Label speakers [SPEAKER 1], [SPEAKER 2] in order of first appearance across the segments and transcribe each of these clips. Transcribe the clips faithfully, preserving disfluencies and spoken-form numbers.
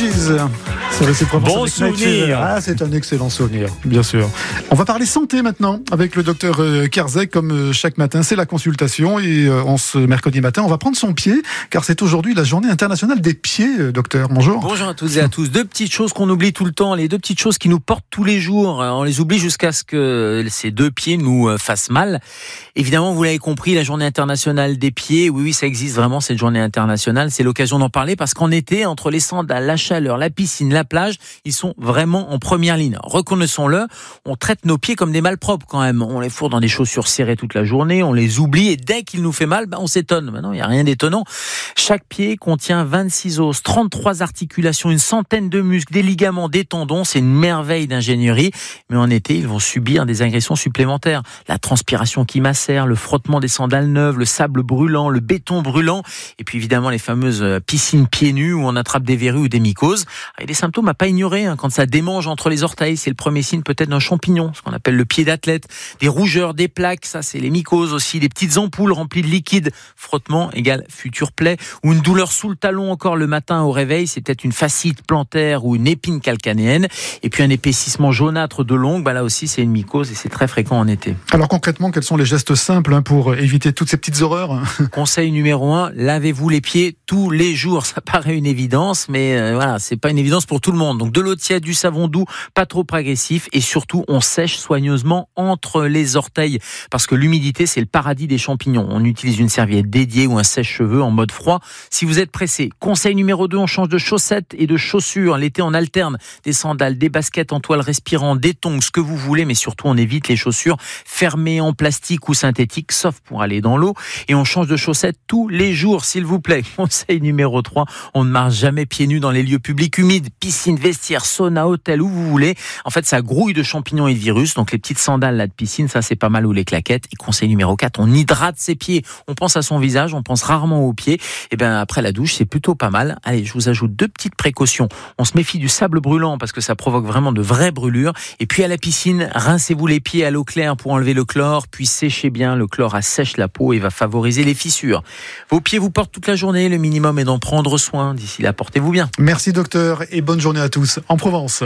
[SPEAKER 1] Gees. C'est Ici Provence.
[SPEAKER 2] Bon souvenir.
[SPEAKER 1] Ah, c'est un excellent souvenir, bien sûr. On va parler santé maintenant avec le docteur Kerzek, comme chaque matin. C'est la consultation et on ce mercredi matin, on va prendre son pied, car c'est aujourd'hui la journée internationale des pieds, docteur. Bonjour.
[SPEAKER 2] Bonjour à toutes et à tous. Deux petites choses qu'on oublie tout le temps, les deux petites choses qui nous portent tous les jours. On les oublie jusqu'à ce que ces deux pieds nous fassent mal. Évidemment, vous l'avez compris, la journée internationale des pieds, oui, oui, ça existe vraiment, cette journée internationale. C'est l'occasion d'en parler parce qu'en été, entre les sandales, la chaleur, la piscine, la plage, ils sont vraiment en première ligne. Reconnaissons-le, on traite nos pieds comme des malpropres quand même. On les fourre dans des chaussures serrées toute la journée, on les oublie et dès qu'il nous fait mal, ben on s'étonne. Maintenant, il n'y a rien d'étonnant. Chaque pied contient vingt-six os, trente-trois articulations, une centaine de muscles, des ligaments, des tendons. C'est une merveille d'ingénierie. Mais en été, ils vont subir des agressions supplémentaires. La transpiration qui macère, le frottement des sandales neuves, le sable brûlant, le béton brûlant. Et puis évidemment, les fameuses piscines pieds nus où on attrape des verrues ou des mycoses. Et des symptômes à pas ignorer. Hein. Quand ça démange entre les orteils, c'est le premier signe peut-être d'un champignon, ce qu'on appelle le pied d'athlète. Des rougeurs, des plaques, ça c'est les mycoses aussi. Des petites ampoules remplies de liquide. Frottement égale future plaie. Ou une douleur sous le talon encore le matin au réveil, c'est peut-être une fascite plantaire ou une épine calcanéenne. Et puis un épaississement jaunâtre de l'ongle, bah là aussi c'est une mycose et c'est très fréquent en été.
[SPEAKER 1] Alors concrètement, quels sont les gestes simples hein, pour éviter toutes ces petites horreurs?
[SPEAKER 2] Conseil numéro un, lavez-vous les pieds tous les jours. Ça paraît une évidence, mais euh, voilà, c'est pas une évidence pour tout le monde. Donc de l'eau tiède, du savon doux, pas trop agressif et surtout on sèche soigneusement entre les orteils parce que l'humidité c'est le paradis des champignons. On utilise une serviette dédiée ou un sèche-cheveux en mode froid. Si vous êtes pressé, conseil numéro deux, on change de chaussettes et de chaussures. L'été on alterne des sandales, des baskets en toile respirante, des tongs, ce que vous voulez, mais surtout on évite les chaussures fermées en plastique ou synthétique, sauf pour aller dans l'eau. Et on change de chaussettes tous les jours, s'il vous plaît. Conseil numéro trois, on ne marche jamais pieds nus dans les lieux publics humides, piscine, vestiaire, sauna, hôtel, où vous voulez. En fait, ça grouille de champignons et de virus. Donc les petites sandales là de piscine, ça c'est pas mal, ou les claquettes. Et conseil numéro quatre, on hydrate ses pieds. On pense à son visage, on pense rarement aux pieds. Et bien après la douche, c'est plutôt pas mal. Allez, je vous ajoute deux petites précautions. On se méfie du sable brûlant parce que ça provoque vraiment de vraies brûlures. Et puis à la piscine, rincez-vous les pieds à l'eau claire pour enlever le chlore, puis séchez bien. Le chlore assèche la peau et va favoriser les fissures. Vos pieds vous portent toute la journée. Le minimum est d'en prendre soin. D'ici là, portez-vous bien.
[SPEAKER 1] Merci docteur et bonne journée à tous en Provence.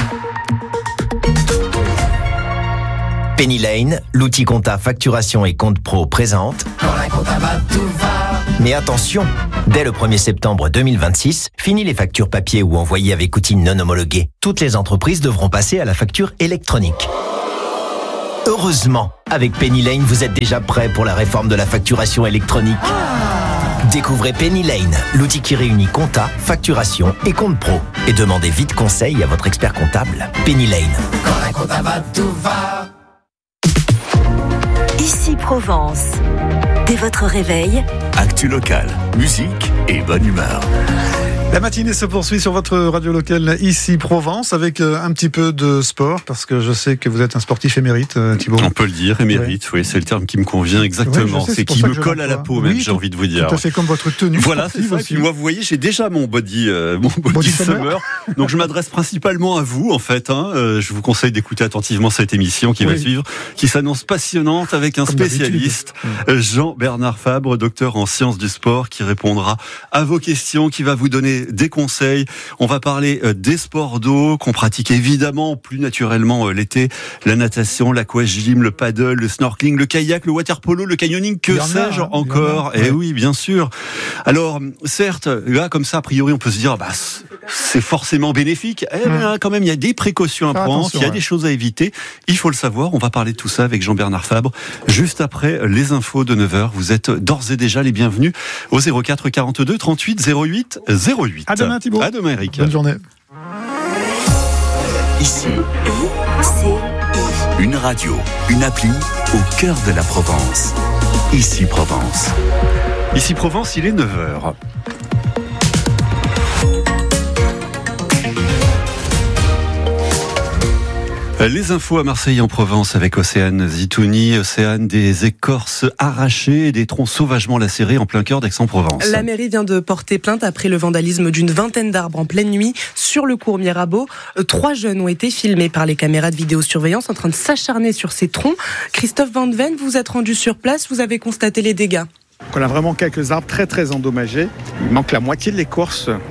[SPEAKER 3] Penny Lane, l'outil compta facturation et compte pro présente. Quand la compta va, tout va. Mais attention, dès le premier septembre deux mille vingt-six, fini les factures papier ou envoyées avec outils non homologués. Toutes les entreprises devront passer à la facture électronique. Heureusement, avec Penny Lane, vous êtes déjà prêt pour la réforme de la facturation électronique. Découvrez Penny Lane, l'outil qui réunit compta, facturation et compte pro. Et demandez vite conseil à votre expert comptable. Penny Lane. Quand la compta va, tout va.
[SPEAKER 4] Ici Provence. Dès votre réveil,
[SPEAKER 5] actu local, musique et bonne humeur.
[SPEAKER 1] La matinée se poursuit sur votre radio locale Ici Provence avec un petit peu de sport parce que je sais que vous êtes un sportif émérite, Thibaut.
[SPEAKER 6] On peut le dire, émérite, oui, oui, c'est le terme qui me convient exactement.
[SPEAKER 1] Ouais, sais,
[SPEAKER 6] c'est qui me colle à la peau, même, oui, j'ai tout, envie de vous dire.
[SPEAKER 1] Tout à fait comme votre tenue.
[SPEAKER 6] Voilà, c'est ça. Et puis moi, vous voyez, j'ai déjà mon body, euh, mon body, body summer. summer. Donc je m'adresse principalement à vous, en fait. Hein. Euh, je vous conseille d'écouter attentivement cette émission qui oui. va suivre, qui s'annonce passionnante avec un comme spécialiste, oui. Jean-Bernard Fabre, docteur en sciences du sport, qui répondra à vos questions, qui va vous donner des conseils. On va parler des sports d'eau qu'on pratique évidemment plus naturellement l'été. La natation, l'aquagym, le paddle, le snorkeling, le kayak, le waterpolo, le canyoning, que sais-je encore. Et oui, bien sûr. Alors, certes, là, comme ça, a priori, on peut se dire, bah, c'est forcément bénéfique. Eh bien, quand même, il y a des précautions à prendre, il y a des choses à éviter. Il faut le savoir. On va parler de tout ça avec Jean-Bernard Fabre. Juste après les infos de neuf heures, vous êtes d'ores et déjà les bienvenus au zéro quatre quarante-deux trente-huit zéro huit zéro huit.
[SPEAKER 1] À demain, Thibaut.
[SPEAKER 6] À demain, Eric.
[SPEAKER 1] Bonne journée.
[SPEAKER 5] Ici, une radio, une appli au cœur de la Provence. Ici Provence.
[SPEAKER 6] Ici Provence, il est neuf heures. Les infos à Marseille en Provence avec Océane Zitouni. Océane, des écorces arrachées et des troncs sauvagement lacérés en plein cœur d'Aix-en-Provence.
[SPEAKER 7] La mairie vient de porter plainte après le vandalisme d'une vingtaine d'arbres en pleine nuit sur le cours Mirabeau. Trois jeunes ont été filmés par les caméras de vidéosurveillance en train de s'acharner sur ces troncs. Christophe Van Ven, vous êtes rendu sur place, vous avez constaté les dégâts.
[SPEAKER 8] On a vraiment quelques arbres très très endommagés. Il manque la moitié de l'écorce.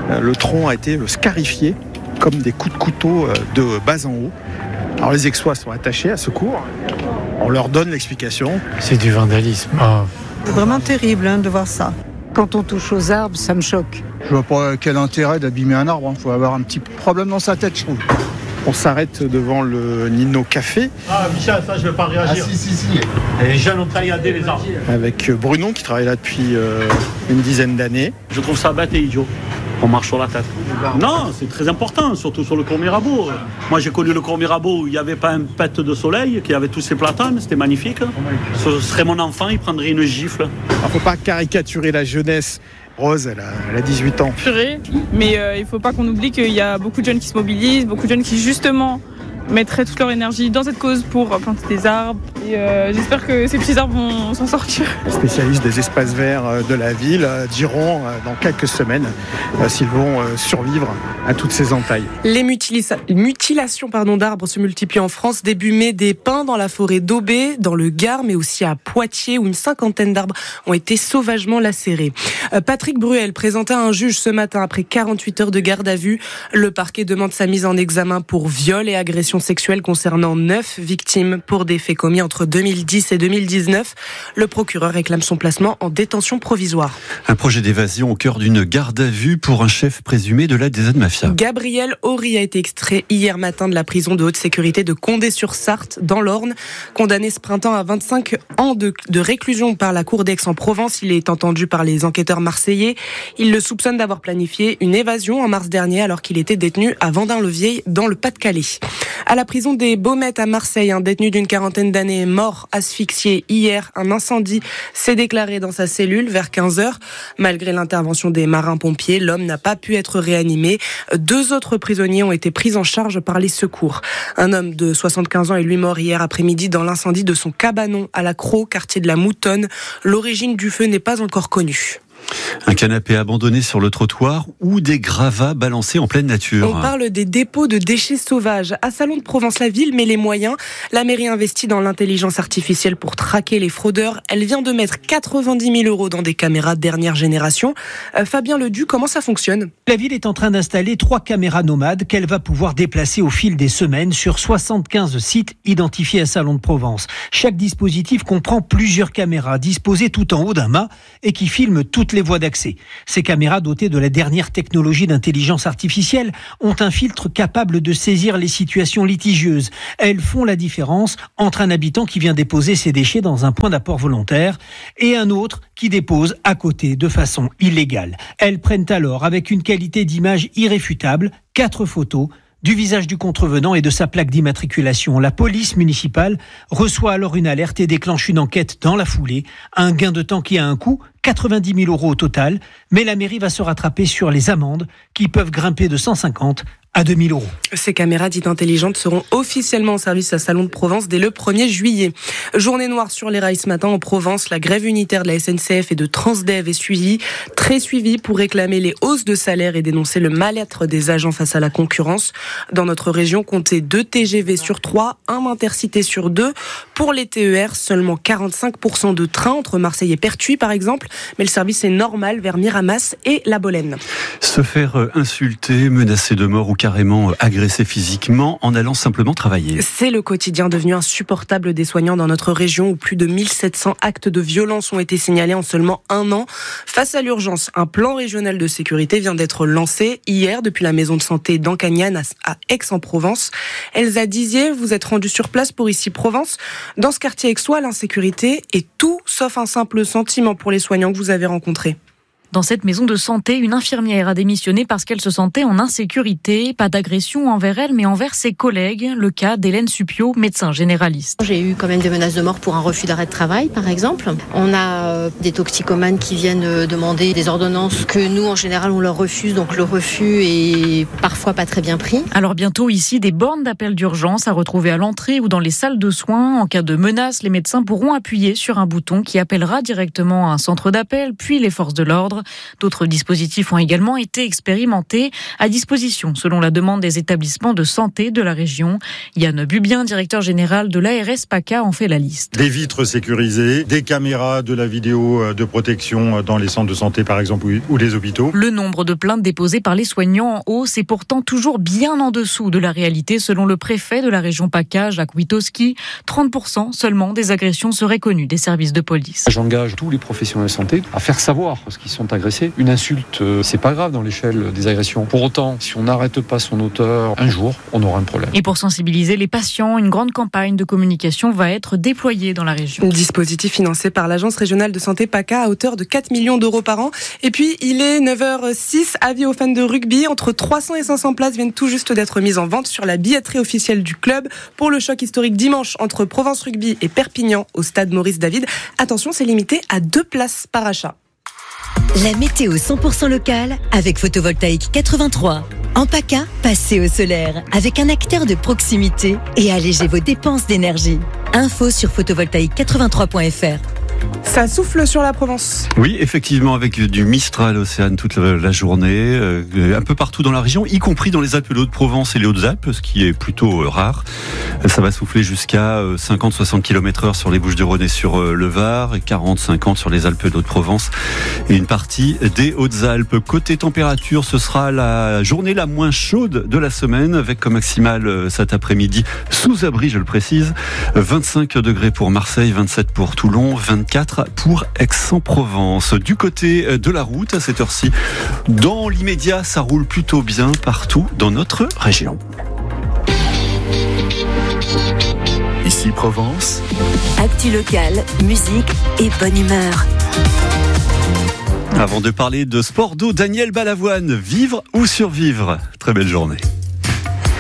[SPEAKER 8] Le tronc a été scarifié comme des coups de couteau de bas en haut. Alors les Aixois sont attachés à ce cours. On leur donne l'explication.
[SPEAKER 9] C'est du vandalisme.
[SPEAKER 10] Oh. C'est vraiment terrible hein, de voir ça. Quand on touche aux arbres, ça me choque.
[SPEAKER 8] Je vois pas quel intérêt d'abîmer un arbre. Il faut avoir un petit problème dans sa tête, je trouve. On s'arrête devant le Nino Café.
[SPEAKER 11] Ah, Michel, ça, je ne vais pas réagir. Ah, si, si, si. Les jeunes ont tailladé les arbres.
[SPEAKER 8] Avec Bruno, qui travaille là depuis euh, une dizaine d'années.
[SPEAKER 11] Je trouve ça bête et idiot. On marche sur la tête. Non, c'est très important, surtout sur le cours Mirabeau. Moi, j'ai connu le cours Mirabeau où il n'y avait pas un pet de soleil, qui avait tous ses platanes, c'était magnifique. Ce serait mon enfant, il prendrait une gifle.
[SPEAKER 8] Il ne faut pas caricaturer la jeunesse. Rose, elle a, elle a dix-huit ans.
[SPEAKER 12] Purée, mais euh, il ne faut pas qu'on oublie qu'il y a beaucoup de jeunes qui se mobilisent, beaucoup de jeunes qui, justement, mettraient toute leur énergie dans cette cause pour planter des arbres. Et euh, j'espère que ces petits arbres vont s'en sortir.
[SPEAKER 8] Les spécialistes des espaces verts de la ville diront dans quelques semaines s'ils vont survivre à toutes ces entailles.
[SPEAKER 7] Les mutilisa- mutilations pardon, d'arbres se multiplient en France. Début mai, des pins dans la forêt d'Aubé, dans le Gard, mais aussi à Poitiers, où une cinquantaine d'arbres ont été sauvagement lacérés. Patrick Bruel présenté à un juge ce matin après quarante-huit heures de garde à vue. Le parquet demande sa mise en examen pour viol et agression sexuelle concernant neuf victimes pour des faits commis entre deux mille dix et deux mille dix-neuf. Le procureur réclame son placement en détention provisoire.
[SPEAKER 6] Un projet d'évasion au cœur d'une garde à vue pour un chef présumé de la D Z Mafia.
[SPEAKER 7] Gabriel Horry a été extrait hier matin de la prison de haute sécurité de Condé-sur-Sarthe, dans l'Orne. Condamné ce printemps à vingt-cinq ans de, de réclusion par la cour d'Aix-en-Provence, il est entendu par les enquêteurs marseillais. Il le soupçonne d'avoir planifié une évasion en mars dernier alors qu'il était détenu à Vendin-le-Vieil dans le Pas-de-Calais. À la prison des Baumettes à Marseille, un détenu d'une quarantaine d'années est mort asphyxié hier. Un incendie s'est déclaré dans sa cellule vers quinze heures. Malgré l'intervention des marins-pompiers, l'homme n'a pas pu être réanimé. Deux autres prisonniers ont été pris en charge par les secours. Un homme de soixante-quinze ans est lui mort hier après-midi dans l'incendie de son cabanon à la Crau, quartier de la Moutonne. L'origine du feu n'est pas encore connue.
[SPEAKER 6] Un canapé abandonné sur le trottoir ou des gravats balancés en pleine nature.
[SPEAKER 7] On parle des dépôts de déchets sauvages. À Salon de Provence, la ville met les moyens. La mairie investit dans l'intelligence artificielle pour traquer les fraudeurs. Elle vient de mettre quatre-vingt-dix mille euros dans des caméras de dernière génération. Euh, Fabien Ledu, comment ça fonctionne ?
[SPEAKER 13] La ville est en train d'installer trois caméras nomades qu'elle va pouvoir déplacer au fil des semaines sur soixante-quinze sites identifiés à Salon de Provence. Chaque dispositif comprend plusieurs caméras disposées tout en haut d'un mât et qui filment toutes les voies d'accès. Ces caméras dotées de la dernière technologie d'intelligence artificielle ont un filtre capable de saisir les situations litigieuses. Elles font la différence entre un habitant qui vient déposer ses déchets dans un point d'apport volontaire et un autre qui dépose à côté de façon illégale. Elles prennent alors, avec une qualité d'image irréfutable, quatre photos du visage du contrevenant et de sa plaque d'immatriculation. La police municipale reçoit alors une alerte et déclenche une enquête dans la foulée. Un gain de temps qui a un coût, quatre-vingt-dix mille euros au total, mais la mairie va se rattraper sur les amendes qui peuvent grimper de cent cinquante à deux mille euros.
[SPEAKER 7] Ces caméras dites intelligentes seront officiellement en service à Salon de Provence dès le premier juillet. Journée noire sur les rails ce matin en Provence. La grève unitaire de la S N C F et de Transdev est suivie, très suivie pour réclamer les hausses de salaire et dénoncer le mal-être des agents face à la concurrence. Dans notre région, comptez deux T G V sur trois, un intercité sur deux. Pour les T E R, seulement quarante-cinq pour cent de trains entre Marseille et Pertuis par exemple, mais le service est normal vers Miramas et La Bolène.
[SPEAKER 6] Se faire insulter, menacer de mort ou carrément agressé physiquement en allant simplement travailler.
[SPEAKER 7] C'est le quotidien devenu insupportable des soignants dans notre région où plus de mille sept cents actes de violence ont été signalés en seulement un an. Face à l'urgence, un plan régional de sécurité vient d'être lancé hier depuis la maison de santé d'Ancagnane à Aix-en-Provence. Elsa Dizier, vous êtes rendue sur place pour Ici Provence. Dans ce quartier aixois, l'insécurité est tout sauf un simple sentiment pour les soignants que vous avez rencontrés.
[SPEAKER 14] Dans cette maison de santé, une infirmière a démissionné parce qu'elle se sentait en insécurité. Pas d'agression envers elle, mais envers ses collègues. Le cas d'Hélène Suppiot, médecin généraliste.
[SPEAKER 15] J'ai eu quand même des menaces de mort pour un refus d'arrêt de travail, par exemple. On a des toxicomanes qui viennent demander des ordonnances que nous, en général, on leur refuse. Donc le refus est parfois pas très bien pris.
[SPEAKER 14] Alors bientôt ici, des bornes d'appel d'urgence à retrouver à l'entrée ou dans les salles de soins. En cas de menace, les médecins pourront appuyer sur un bouton qui appellera directement un centre d'appel, puis les forces de l'ordre. soir. D'autres dispositifs ont également été expérimentés à disposition selon la demande des établissements de santé de la région. Yann Bubien, directeur général de l'A R S PACA, en fait la liste.
[SPEAKER 9] Des vitres sécurisées, des caméras, de la vidéo de protection dans les centres de santé par exemple ou les hôpitaux.
[SPEAKER 14] Le nombre de plaintes déposées par les soignants en hausse est pourtant toujours bien en dessous de la réalité selon le préfet de la région PACA, Jacques Witowski. trente pour cent seulement des agressions seraient connues des services de police.
[SPEAKER 16] J'engage tous les professionnels de santé à faire savoir ce qu'ils sont agressés. Une insulte, c'est pas grave dans l'échelle des agressions. Pour autant, si on n'arrête pas son auteur, un jour, on aura un problème.
[SPEAKER 14] Et pour sensibiliser les patients, une grande campagne de communication va être déployée dans la région.
[SPEAKER 7] Un dispositif financé par l'Agence régionale de santé PACA à hauteur de quatre millions d'euros par an. Et puis, il est neuf heures six. Avis aux fans de rugby. Entre trois cents et cinq cents places viennent tout juste d'être mises en vente sur la billetterie officielle du club pour le choc historique dimanche entre Provence Rugby et Perpignan au stade Maurice David. Attention, c'est limité à deux places par achat.
[SPEAKER 4] La météo cent pour cent locale avec Photovoltaïque quatre-vingt-trois. En PACA, passez au solaire avec un acteur de proximité et allégez vos dépenses d'énergie. Info sur photovoltaïque quatre-vingt-trois point f r.
[SPEAKER 7] Ça souffle sur la Provence.
[SPEAKER 6] Oui, effectivement, avec du Mistral Océane toute la journée, euh, un peu partout dans la région, y compris dans les Alpes de Haute-Provence et les Hautes-Alpes, ce qui est plutôt euh, rare. Ça va souffler jusqu'à euh, cinquante à soixante kilomètres heure sur les Bouches-du-Rhône et sur euh, le Var, et quarante à cinquante sur les Alpes de Haute-Provence et une partie des Hautes-Alpes. Côté température, ce sera la journée la moins chaude de la semaine, avec comme maximale euh, cet après-midi, sous abri, je le précise, vingt-cinq degrés pour Marseille, vingt-sept pour Toulon, vingt-quatre pour Aix-en-Provence. Du côté de la route, à cette heure-ci, dans l'immédiat, ça roule plutôt bien partout dans notre région.
[SPEAKER 5] Ici Provence.
[SPEAKER 4] Actu locale, musique et bonne humeur.
[SPEAKER 6] Avant de parler de sport d'eau, Daniel Balavoine, vivre ou survivre. Très belle journée.